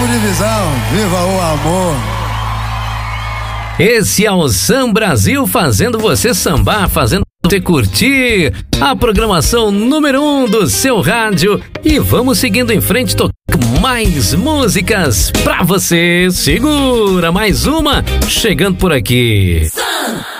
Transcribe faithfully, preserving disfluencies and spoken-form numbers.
Grupo Divisão, viva o amor. Esse é o Sam Brasil, fazendo você sambar, fazendo você curtir a programação número um do seu rádio. E vamos seguindo em frente, tocando mais músicas pra você. Segura mais uma, chegando por aqui. Sam!